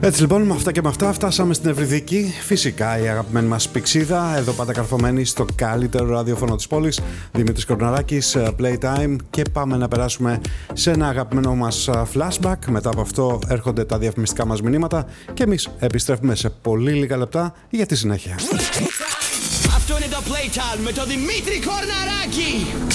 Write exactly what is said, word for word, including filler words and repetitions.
Έτσι λοιπόν, με αυτά και με αυτά φτάσαμε στην Ευρυδίκη. Φυσικά η αγαπημένη μας πηξίδα, εδώ πάντα καρφωμένη στο καλύτερο ραδιόφωνο της πόλης, Δημήτρης Κορναράκης, Playtime, και πάμε να περάσουμε σε ένα αγαπημένο μας flashback. Μετά από αυτό έρχονται τα διαφημιστικά μας μηνύματα και εμείς επιστρέφουμε σε πολύ λίγα λεπτά για τη συνέχεια. Αυτό είναι το Playtime με τον Δημήτρη Κορναράκη.